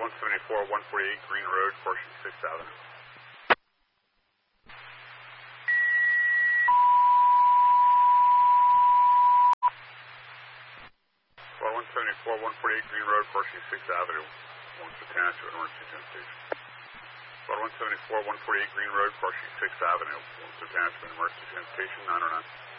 174, 148 Green Road, Portion 6th Avenue. Well, 174, 148 Green Road, Portion 6th Avenue. Wants to attach to an emergency station. Well, 174, 148 Green Road, Portion 6th Avenue. Wants to attach to an emergency station, 909.